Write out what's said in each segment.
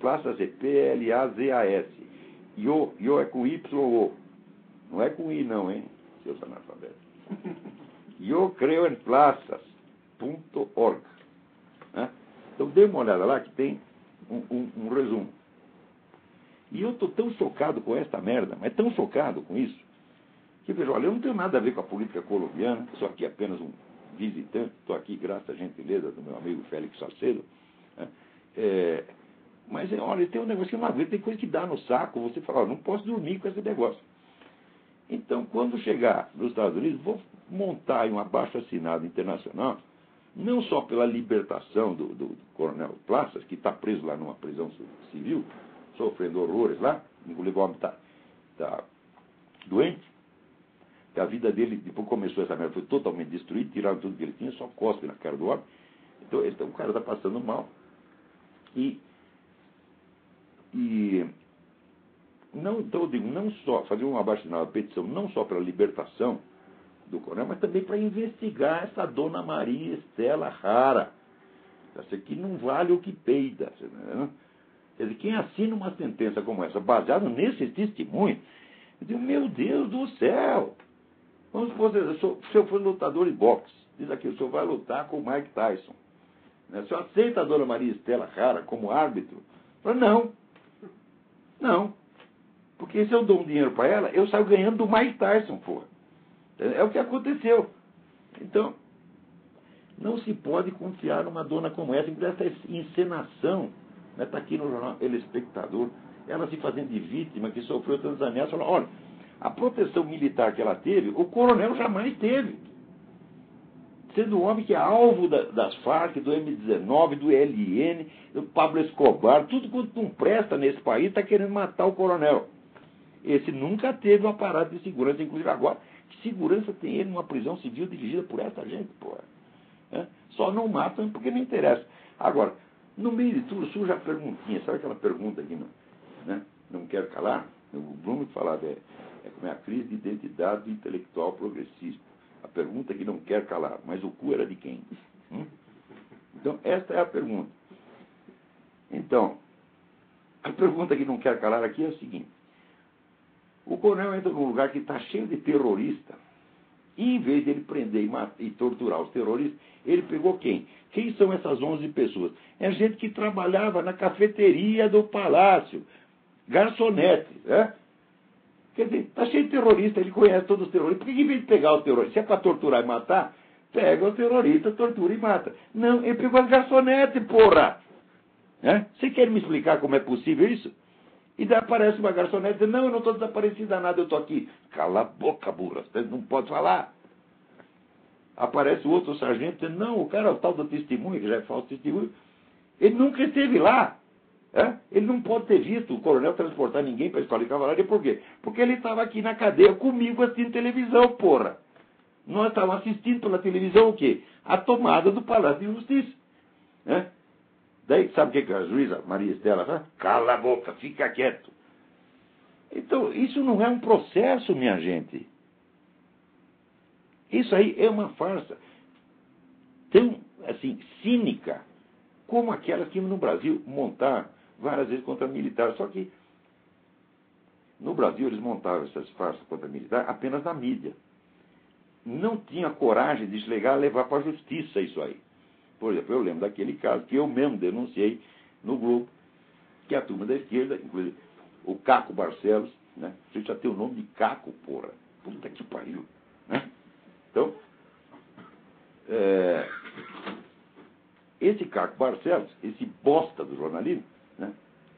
Plazas é P-L-A-Z-A-S. Io é com Y-O. Não é com I, não, hein, seus analfabetos. Eu creio em plazas.org. Né? Então, dê uma olhada lá que tem um resumo. E eu estou tão chocado com esta merda, mas tão chocado com isso, que, veja, olha, eu não tenho nada a ver com a política colombiana, sou aqui apenas um visitante, estou aqui graças à gentileza do meu amigo Félix Salcedo. Né? Mas, olha, tem um negócio que eu não aguento, tem coisa que dá no saco, você fala, olha, não posso dormir com esse negócio. Então, quando chegar nos Estados Unidos, vou montar um abaixo-assinado internacional, não só pela libertação do coronel Plazas, que está preso lá numa prisão civil, sofrendo horrores lá, inclusive o homem está doente, que a vida dele, depois começou essa merda, foi totalmente destruída, tiraram tudo que ele tinha, só cospe na cara do homem. Então o cara está passando mal. E não, então eu digo, não só fazer um abaixo-assinado, uma petição, não só para a libertação do coronel, mas também para investigar essa dona Maria Estela Rara. Essa aqui não vale o que peida. Né? Quer dizer, quem assina uma sentença como essa, baseada nesse testemunho, eu digo, meu Deus do céu! Vamos supor, o senhor foi lutador de boxe, diz aqui, o senhor vai lutar com o Mike Tyson. Né? O senhor aceita a dona Maria Estela Rara como árbitro? Eu falo, não. Porque se eu dou um dinheiro para ela, eu saio ganhando do Mike Tyson, porra. É o que aconteceu. Então, não se pode confiar numa dona como essa, essa encenação, né, está aqui no jornal El Espectador, ela se fazendo de vítima, que sofreu tantas ameaças, fala, olha, a proteção militar que ela teve, o coronel jamais teve. Sendo um homem que é alvo das Farc, do M-19, do ELN, do Pablo Escobar, tudo quanto não presta nesse país está querendo matar o coronel. Esse nunca teve um aparato de segurança, inclusive agora. Que segurança tem ele numa prisão civil dirigida por essa gente, porra? Só não matam porque não interessa. Agora, no meio de tudo, surge a perguntinha, sabe aquela pergunta que não quero calar? O Bruno que falava como é a crise de identidade intelectual progressista. A pergunta que não quer calar, mas o cu era de quem? Então, esta é a pergunta. Então, a pergunta que não quer calar aqui é a seguinte. O coronel entra num lugar que está cheio de terrorista. E, em vez de ele prender e torturar os terroristas, ele pegou quem? Quem são essas 11 pessoas? É gente que trabalhava na cafeteria do palácio. Garçonete, né? Quer dizer, está cheio de terrorista, ele conhece todos os terroristas. Por que, em vez de pegar os terroristas, se é para torturar e matar, pega os terroristas, tortura e mata. Não, ele pegou as garçonetes, porra! Você quer me explicar como é possível isso? E daí aparece uma garçonete e diz, não, eu não estou desaparecida nada, eu estou aqui. Cala a boca, burra, você não pode falar. Aparece o outro sargento e diz, não, o cara, o tal do testemunho, que já é falso testemunho, ele nunca esteve lá. Ele não pode ter visto o coronel transportar ninguém para a escola de cavalaria. Por quê? Porque ele estava aqui na cadeia comigo assistindo televisão, porra. Nós estávamos assistindo pela televisão o quê? A tomada do Palácio de Justiça. Daí, sabe o que a juíza Maria Estela fala? Cala a boca, fica quieto. Então, isso não é um processo, minha gente. Isso aí é uma farsa tão, assim, cínica, como aquelas que no Brasil montaram várias vezes contra militares. Só que no Brasil eles montavam essas farsas contra militares apenas na mídia. Não tinha coragem de chegar a levar para a justiça isso aí. Por exemplo, eu lembro daquele caso que eu mesmo denunciei no Globo, que a turma da esquerda, inclusive o Caco Barcelos, né? Você já tem o nome de Caco, porra. Puta que pariu. Né? Então, esse Caco Barcelos, esse bosta do jornalismo, né?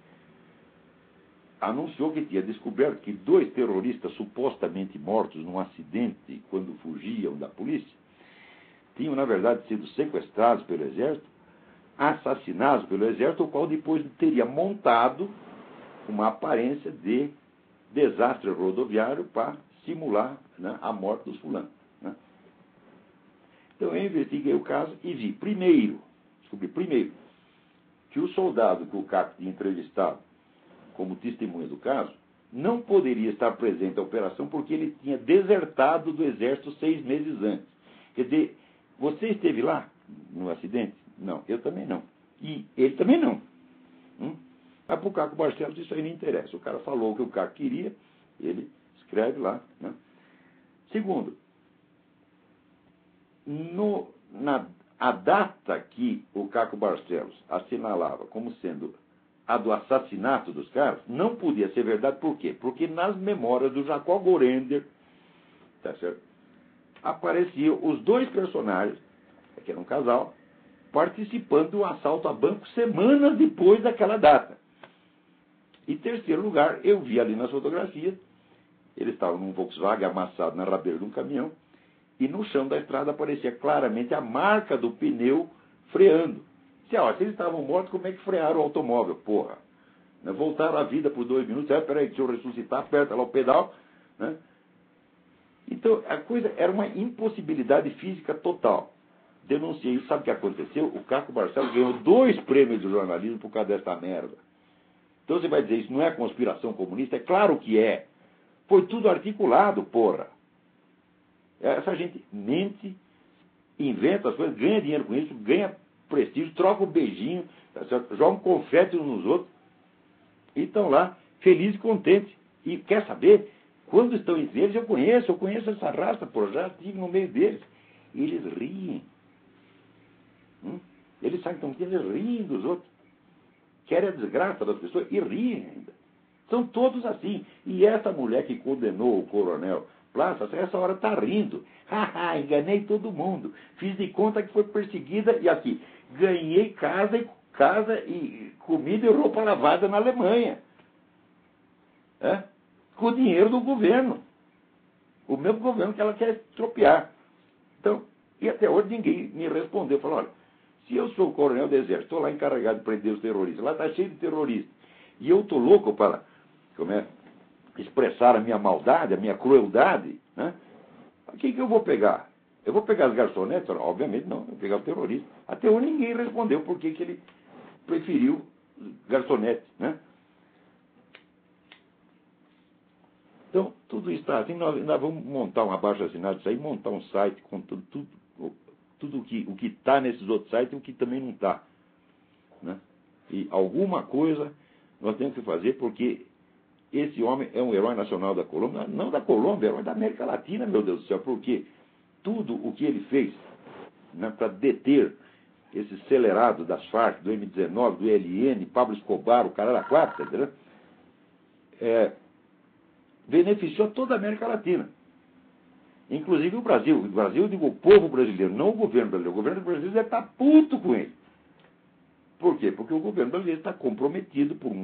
Anunciou que tinha descoberto que 2 terroristas supostamente mortos num acidente quando fugiam da polícia tinham, na verdade, sido sequestrados pelo Exército, assassinados pelo Exército, o qual depois teria montado uma aparência de desastre rodoviário para simular, né, a morte dos fulanos. Né? Então eu investiguei o caso e descobri primeiro, que o soldado que o Caco tinha entrevistado como testemunha do caso não poderia estar presente à operação porque ele tinha desertado do Exército 6 meses antes. Quer dizer, você esteve lá no acidente? Não, eu também não. E ele também não. Mas para o Caco Barcelos isso aí não interessa. O cara falou o que o Caco queria, ele escreve lá. Né? Segundo, a data que o Caco Barcelos assinalava como sendo a do assassinato dos caras, não podia ser verdade. Por quê? Porque nas memórias do Jacob Gorender, tá certo? Apareciam os dois personagens, que eram um casal, participando do assalto a banco semanas depois daquela data. Em terceiro lugar, eu vi ali nas fotografias, eles estavam num Volkswagen amassado na rabeira de um caminhão, e no chão da estrada aparecia claramente a marca do pneu freando. Se eles estavam mortos, como é que frearam o automóvel? Porra. Né? Voltaram à vida por 2 minutos. Peraí, deixa eu ressuscitar, aperta lá o pedal. Né? Então, a coisa era uma impossibilidade física total. Denunciei isso. Sabe o que aconteceu? O Caco Barcelos ganhou 2 prêmios de jornalismo por causa dessa merda. Então você vai dizer, isso não é conspiração comunista? É claro que é. Foi tudo articulado, porra. Essa gente mente, inventa as coisas, ganha dinheiro com isso, ganha prestígio, troca um beijinho, tá certo? Joga um confete uns nos outros, e estão lá, felizes e contentes. E quer saber? Quando estão entre eles, eu conheço essa raça, pô, já estive no meio deles. E eles riem. Eles sabem que eles riem dos outros. Querem a desgraça das pessoas e riem ainda. São todos assim. E essa mulher que condenou o coronel Plaça, essa hora está rindo. Haha, enganei todo mundo. Fiz de conta que foi perseguida e aqui, ganhei casa e comida e roupa lavada na Alemanha. Com o dinheiro do governo. O mesmo governo que ela quer estropiar. Então, e até hoje ninguém me respondeu. Falou, olha, se eu sou o coronel do exército, estou lá encarregado de prender os terroristas, lá está cheio de terroristas, e eu estou louco para expressar a minha maldade, a minha crueldade, né? O que eu vou pegar? Eu vou pegar as garçonetes? Obviamente não, eu vou pegar o terrorista. Até hoje ninguém respondeu por que ele preferiu garçonetes, né? Então, tudo isso está assim, nós vamos montar um abaixo-assinado disso aí, montar um site com tudo o que está nesses outros sites e o que também não está. Né? E alguma coisa nós temos que fazer, porque esse homem é um herói nacional da Colômbia, não da Colômbia, é um herói da América Latina, meu Deus do céu, porque tudo o que ele fez, né, para deter esse acelerado das Farc, do M-19, do ELN, Pablo Escobar, o cara da quatro, entendeu? Beneficiou toda a América Latina. Inclusive o Brasil. O Brasil, eu digo o povo brasileiro, não o governo brasileiro. O governo brasileiro deve estar puto com ele. Por quê? Porque o governo brasileiro está comprometido por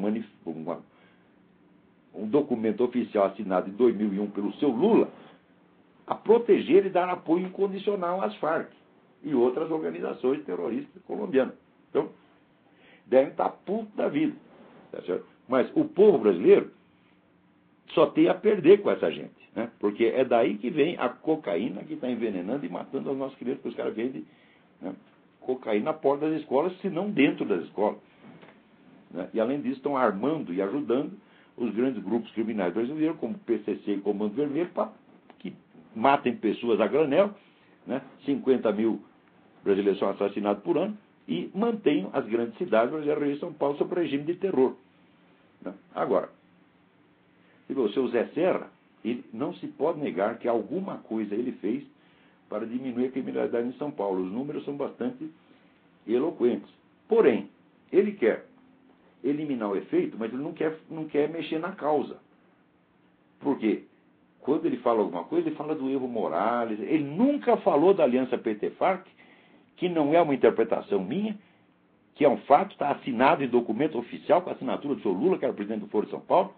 um documento oficial assinado em 2001 pelo seu Lula a proteger e dar apoio incondicional às Farc e outras organizações terroristas colombianas. Então, devem estar putos da vida. Tá certo? Mas o povo brasileiro só tem a perder com essa gente. Né? Porque é daí que vem a cocaína que está envenenando e matando as nossas crianças, porque os caras vendem, né, cocaína na porta das escolas, se não dentro das escolas. Né? E além disso estão armando e ajudando os grandes grupos criminais brasileiros, como PCC e Comando Vermelho, para que matem pessoas a granel, né? 50 mil brasileiros são assassinados por ano, e mantenham as grandes cidades, Rio de São Paulo, sob regime de terror. Né? Agora, o seu Zé Serra, ele não se pode negar que alguma coisa ele fez para diminuir a criminalidade em São Paulo. Os números são bastante eloquentes. Porém, ele quer eliminar o efeito, mas ele não quer mexer na causa. Porque quando ele fala alguma coisa, ele fala do Evo Morales. Ele nunca falou da aliança PT-FARC, que não é uma interpretação minha, que é um fato, está assinado em documento oficial com a assinatura do senhor Lula, que era o presidente do Foro de São Paulo.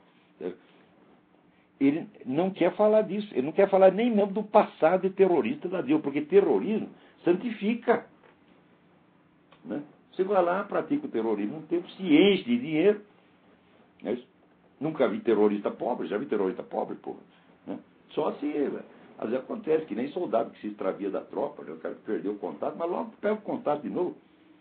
Ele não quer falar disso. Ele não quer falar nem mesmo do passado terrorista da Dilma, porque terrorismo santifica. Né? Você vai lá, pratica o terrorismo um tempo, se enche de dinheiro. Né? Nunca vi terrorista pobre, já vi terrorista pobre, porra. Né? Só se, às vezes acontece, que nem soldado que se extravia da tropa, né? O cara perdeu o contato, mas logo pega o contato de novo.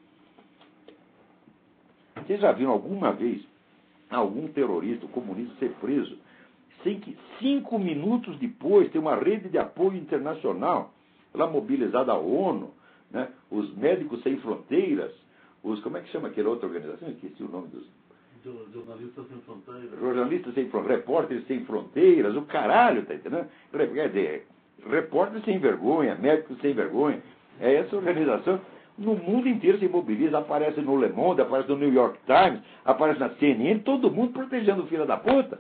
Vocês já viram alguma vez algum terrorista comunista ser preso sem que 5 minutos depois tem uma rede de apoio internacional, lá mobilizada a ONU, né, os Médicos Sem Fronteiras, como é que chama aquela outra organização? Eu esqueci o nome dos... Jornalistas sem fronteiras. Jornalistas sem fronteiras, repórteres sem fronteiras, o caralho, tá entendendo? Quer dizer, repórteres sem vergonha, médicos sem vergonha. É essa organização. No mundo inteiro se mobiliza, aparece no Le Monde, aparece no New York Times, aparece na CNN, todo mundo protegendo o filho da puta.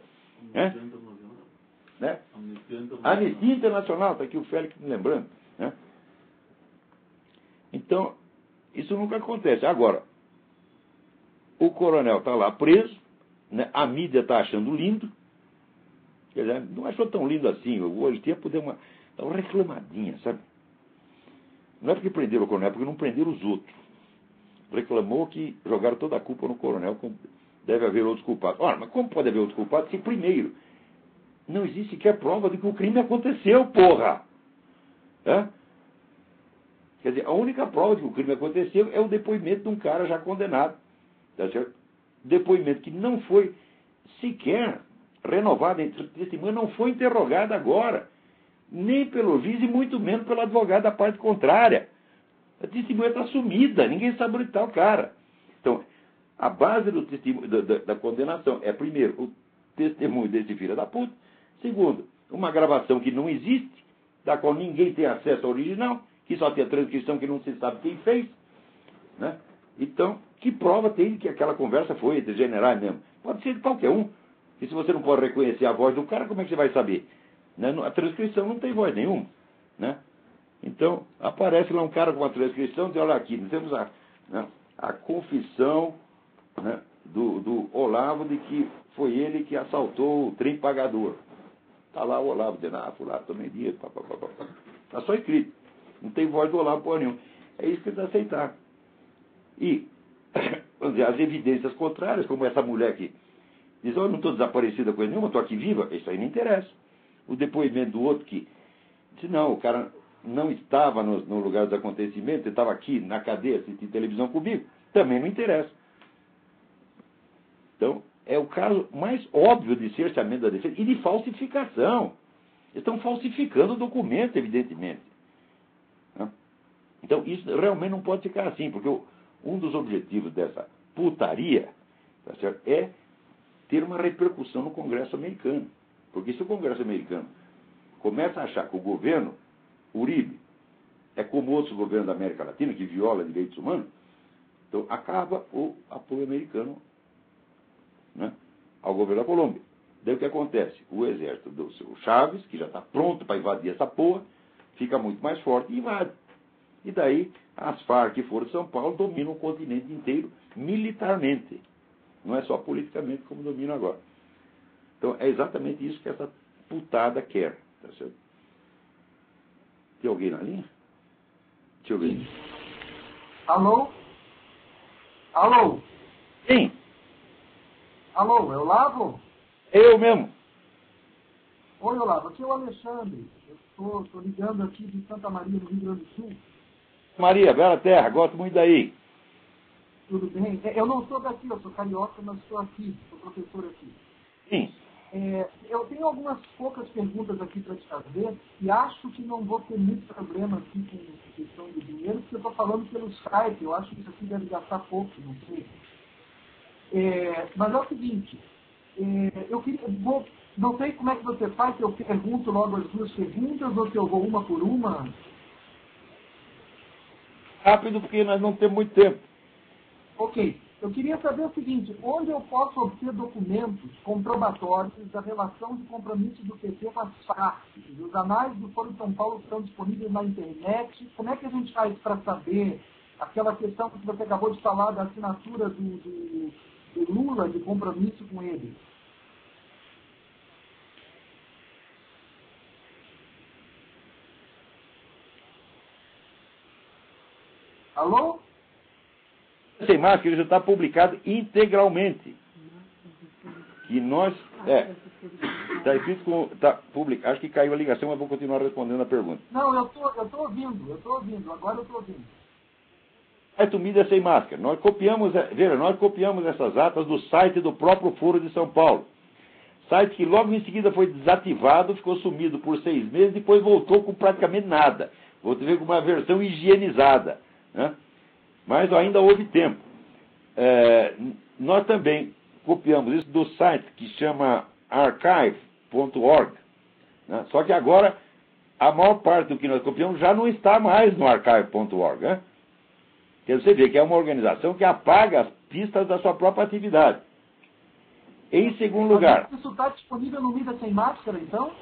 Né? Anistia Internacional, está aqui o Félix me lembrando. Né? Então, isso nunca acontece. Agora, o coronel está lá preso, né? A mídia está achando lindo, quer dizer, não achou tão lindo assim, hoje tempo deu uma reclamadinha, sabe? Não é porque prenderam o coronel, é porque não prenderam os outros. Reclamou que jogaram toda a culpa no coronel, deve haver outros culpados. Ora, mas como pode haver outros culpados se, primeiro, não existe sequer prova de que o crime aconteceu, porra? É? Quer dizer, a única prova de que o crime aconteceu é o depoimento de um cara já condenado. Tá certo? Depoimento que não foi sequer renovado entre testemunhas, não foi interrogado agora. Nem pelo juiz e muito menos pelo advogado da parte contrária. A testemunha está sumida, ninguém sabe onde está o cara. Então, a base do testemunho, da condenação é, primeiro, o testemunho desse filho da puta. Segundo, uma gravação que não existe, da qual ninguém tem acesso ao original, que só tem a transcrição que não se sabe quem fez. Né? Então, que prova tem que aquela conversa foi entre generais mesmo? Pode ser de qualquer um. E se você não pode reconhecer a voz do cara, como é que você vai saber? Né? A transcrição não tem voz nenhuma. Né? Então, aparece lá um cara com a transcrição e diz, olha aqui, nós temos a confissão, né, do Olavo de que foi ele que assaltou o trem pagador. Está lá o Olavo dizendo, fulano, tomei dinheiro, papapá. Está só escrito. Não tem voz do Olavo por nenhum. É isso que eles aceitaram. E, vamos dizer, as evidências contrárias, como essa mulher que diz, eu não estou desaparecida coisa nenhuma, estou aqui viva, isso aí não interessa. O depoimento do outro que diz, não, o cara não estava no lugar dos acontecimentos, ele estava aqui na cadeia assistindo televisão comigo, também não interessa. Então, é o caso mais óbvio de cerceamento da defesa e de falsificação. Eles estão falsificando o documento, evidentemente. Então, isso realmente não pode ficar assim, porque um dos objetivos dessa putaria, tá certo, é ter uma repercussão no Congresso americano. Porque se o Congresso americano começa a achar que o governo Uribe é como outros governos da América Latina, que viola direitos humanos, então acaba o apoio americano, né, ao governo da Colômbia. Daí o que acontece? O exército do seu Chaves, que já está pronto para invadir essa porra, fica muito mais forte e invade. E daí as Farc e Foro de São Paulo dominam o continente inteiro militarmente. Não é só politicamente como dominam agora. Então é exatamente isso que essa putada quer. Tá certo? Tem alguém na linha? Deixa eu ver. Alô? Alô? Sim. Alô, é o Olavo? Eu mesmo. Oi, Olavo, aqui é o Alexandre. Eu estou ligando aqui de Santa Maria, no Rio Grande do Sul. Maria, bela terra, gosto muito daí. Tudo bem? Eu não sou daqui, eu sou carioca, mas estou aqui, sou professor aqui. Sim. Eu tenho algumas poucas perguntas aqui para te fazer e acho que não vou ter muito problema aqui com a questão do dinheiro, porque eu estou falando pelo Skype, eu acho que isso aqui deve gastar pouco, não sei. Mas é o seguinte, eu queria, não sei como é que você faz, se eu pergunto logo as duas perguntas ou se eu vou uma por uma. Rápido, porque nós não temos muito tempo. Ok. Eu queria saber o seguinte, onde eu posso obter documentos comprobatórios da relação de compromisso do PT com as Farc? Os anais do Foro de São Paulo estão disponíveis na internet. Como é que a gente faz para saber aquela questão que você acabou de falar da assinatura do Lula de compromisso com ele? Alô? Sem Máscara já está publicado integralmente. Que nós... Está escrito com... Tá publicado. Acho que caiu a ligação, mas vou continuar respondendo a pergunta. Não, eu tô ouvindo. Agora eu estou ouvindo. Site Mídia Sem Máscara. Nós copiamos essas atas do site do próprio Foro de São Paulo. Site que logo em seguida foi desativado, ficou sumido por 6 meses, depois voltou com praticamente nada. Voltou com uma versão higienizada. Né? Mas ainda houve tempo. Nós também copiamos isso do site que chama archive.org, né? Só que agora a maior parte do que nós copiamos já não está mais no archive.org, né? Quer dizer, você vê que é uma organização que apaga as pistas da sua própria atividade. Em segundo lugar... Isso está disponível no Mídia Sem Máscara, então?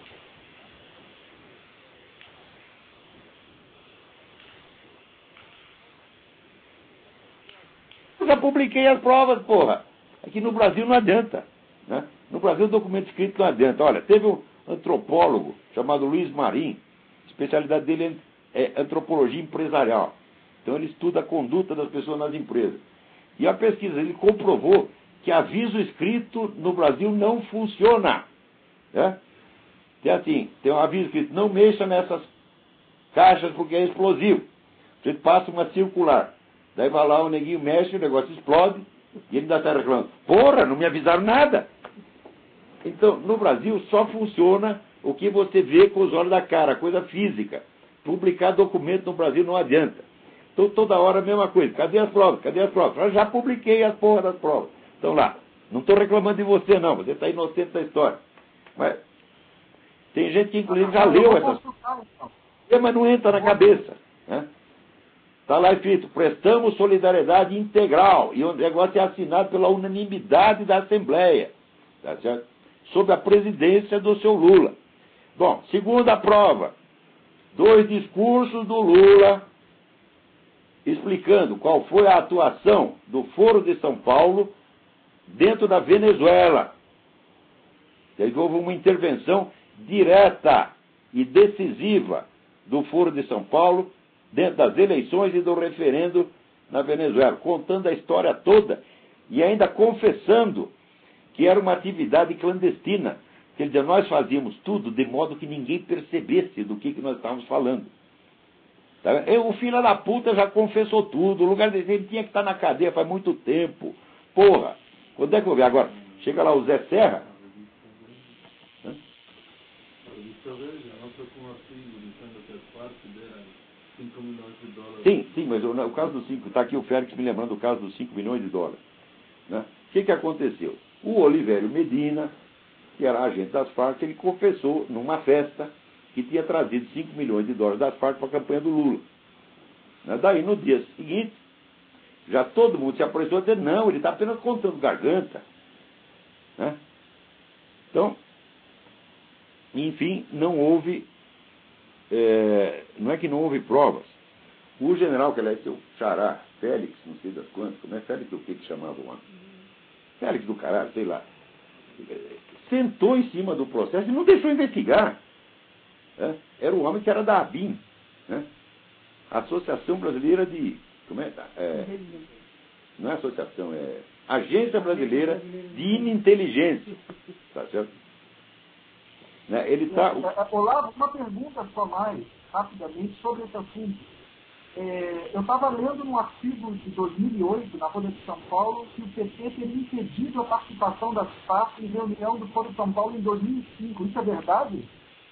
Eu já publiquei as provas, porra. Aqui no Brasil não adianta, né? No Brasil o documento escrito não adianta. Olha, teve um antropólogo chamado Luiz Marim, a especialidade dele é antropologia empresarial. Então ele estuda a conduta das pessoas nas empresas. E a pesquisa, ele comprovou que aviso escrito no Brasil não funciona, né? Tem um aviso escrito, não mexa nessas caixas porque é explosivo. Você passa uma circular. Daí vai lá, o neguinho mexe, o negócio explode, e ele ainda está reclamando. Porra, não me avisaram nada. Então, no Brasil só funciona o que você vê com os olhos da cara, coisa física. Publicar documento no Brasil não adianta. Então, toda hora a mesma coisa. Cadê as provas? Cadê as provas? Eu já publiquei as porras das provas. Então lá, não estou reclamando de você não, você está inocente da história. Mas tem gente que inclusive já leu essas coisas, mas não entra na cabeça, né? Está lá escrito, prestamos solidariedade integral, e o negócio é assinado pela unanimidade da Assembleia, tá certo? Sob a presidência do seu Lula. Bom, segunda prova, 2 discursos do Lula explicando qual foi a atuação do Foro de São Paulo dentro da Venezuela. Houve uma intervenção direta e decisiva do Foro de São Paulo dentro das eleições e do referendo na Venezuela, contando a história toda e ainda confessando que era uma atividade clandestina. Quer dizer, nós fazíamos tudo de modo que ninguém percebesse do que nós estávamos falando. Tá? O filho da puta já confessou tudo, o lugar dele tinha que estar na cadeia faz muito tempo. Porra, quando é que eu vou ver agora? Chega lá o Zé Serra. Sim, mas o caso dos 5, está aqui o Félix me lembrando do caso dos 5 milhões de dólares. Né? O que aconteceu? O Olivério Medina, que era agente das Farc, ele confessou numa festa que tinha trazido 5 milhões de dólares das Farc para a campanha do Lula. Né? Daí, no dia seguinte, já todo mundo se apressou a dizer, não, ele está apenas contando garganta. Né? Então, enfim, não houve, não é que não houve provas. O general, que aliás, seu xará, Félix, não sei das quantas, como é Félix o que chamava o homem? Félix do caralho, sei lá. Sentou em cima do processo e não deixou investigar. Né? Era o homem que era da ABIN, né? Associação Brasileira de... Como é? Não é associação, é Agência Brasileira de Ininteligência. Tá certo? Né? Ele tá... Olavo, uma pergunta só mais, rapidamente, sobre esse assunto. Eu estava lendo um artigo de 2008, na Folha de São Paulo, que o PT teria impedido a participação das Farc em reunião do Foro de São Paulo em 2005. Isso é verdade?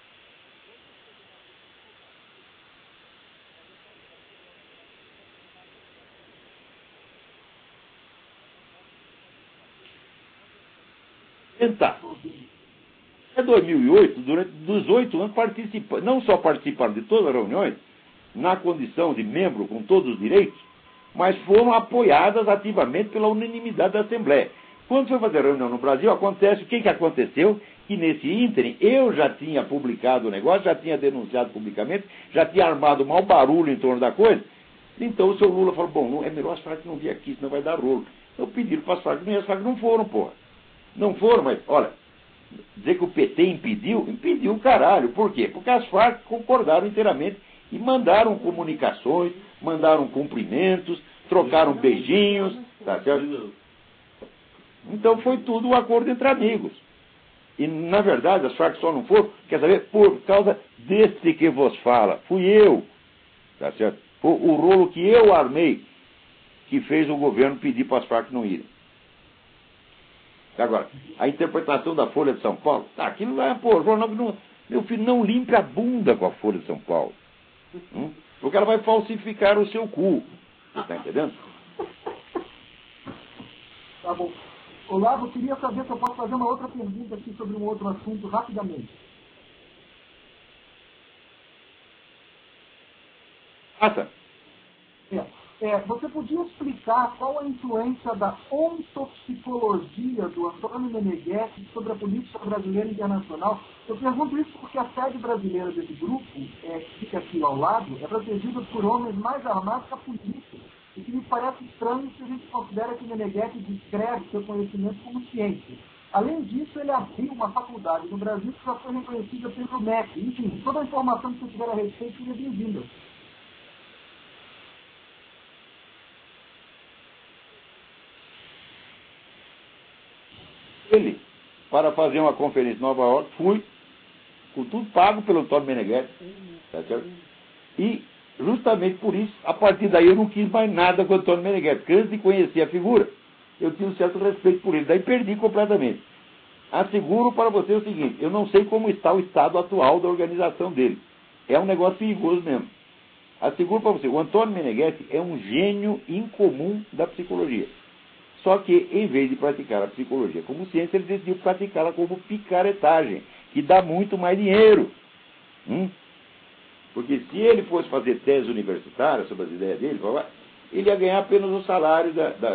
Tentar. Em 2008, durante dos 8 anos, não só participaram de todas as reuniões, na condição de membro com todos os direitos, mas foram apoiadas ativamente pela unanimidade da Assembleia. Quando foi fazer a reunião no Brasil, acontece, o que aconteceu? Que nesse ínterim, eu já tinha publicado o negócio, já tinha denunciado publicamente, já tinha armado mau barulho em torno da coisa. Então o seu Lula falou, bom, é melhor as Farc não vir aqui, senão vai dar rolo. Então pediram para as Farc, e as Farc não foram, porra. Não foram, mas, olha, dizer que o PT impediu o caralho. Por quê? Porque as Farc concordaram inteiramente e mandaram comunicações, mandaram cumprimentos, trocaram beijinhos, tá certo? Então foi tudo um acordo entre amigos. E, na verdade, as Farc só não foram, quer saber, por causa desse que vos fala. Fui eu, tá certo? Foi o rolo que eu armei que fez o governo pedir para as Farc não irem. Agora, a interpretação da Folha de São Paulo, aquilo lá, pô, jornal, meu filho, não limpe a bunda com a Folha de São Paulo. Porque ela vai falsificar o seu cu. Você está entendendo? Tá bom. Olavo, eu queria saber se eu posso fazer uma outra pergunta aqui sobre um outro assunto, rapidamente. Passa. Você podia explicar qual a influência da ontopsicologia do Antônio Meneghetti sobre a política brasileira e internacional? Eu pergunto isso porque a sede brasileira desse grupo, que fica aqui ao lado, é protegida por homens mais armados que a polícia. E que me parece estranho se a gente considera que Meneghetti descreve seu conhecimento como ciência. Além disso, ele abriu uma faculdade no Brasil que já foi reconhecida pelo MEC. Enfim, toda a informação que você tiver a respeito seria bem-vinda. Ele, para fazer uma conferência em Nova York, fui, com tudo pago pelo Antônio Meneghetti, tá certo? E, justamente por isso, a partir daí eu não quis mais nada com o Antônio Meneghetti, porque antes de conhecer a figura, eu tinha um certo respeito por ele, daí perdi completamente. Asseguro para você o seguinte, eu não sei como está o estado atual da organização dele. É um negócio perigoso mesmo. Asseguro para você, o Antônio Meneghetti é um gênio incomum da psicologia. Só que, em vez de praticar a psicologia como ciência, ele decidiu praticá-la como picaretagem, que dá muito mais dinheiro. Porque se ele fosse fazer tese universitária sobre as ideias dele, ele ia ganhar apenas o salário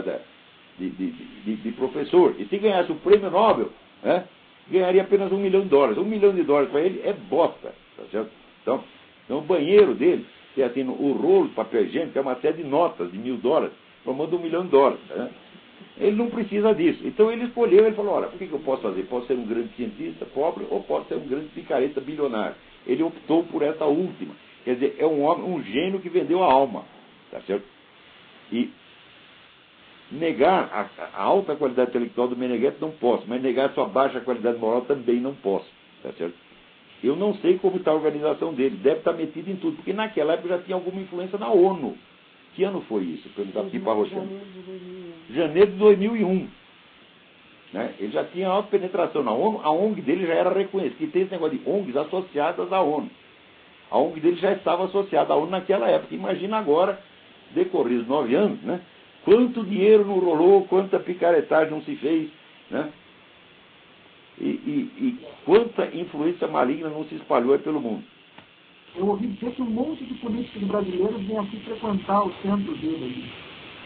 de professor. E se ganhasse o prêmio Nobel, ganharia apenas $1 milhão. $1 milhão para ele é bosta. Tá certo? Então, o banheiro dele, que é assim, o rolo de papel higiênico, é uma série de notas de $1.000, formando $1 milhão. Tá? Ele não precisa disso. Então ele escolheu, ele falou, olha, o que eu posso fazer? Posso ser um grande cientista pobre ou posso ser um grande picareta bilionário? Ele optou por essa última. Quer dizer, é um homem, um gênio que vendeu a alma. Tá certo? E negar a alta qualidade intelectual do Meneghetti não posso, mas negar a sua baixa qualidade moral também não posso. Tá certo? Eu não sei como está a organização dele. Deve estar metido em tudo, porque naquela época já tinha alguma influência na ONU. Que ano foi isso? Perguntar aqui para você. Janeiro de 2001. Né? Ele já tinha alta penetração na ONU, a ONG dele já era reconhecida. E tem esse negócio de ONGs associadas à ONU. A ONG dele já estava associada à ONU naquela época. Imagina agora, decorridos 9 anos, né? Quanto dinheiro não rolou, quanta picaretagem não se fez, né? E quanta influência maligna não se espalhou aí pelo mundo. Eu ouvi dizer que um monte de políticos brasileiros vêm aqui frequentar o centro dele.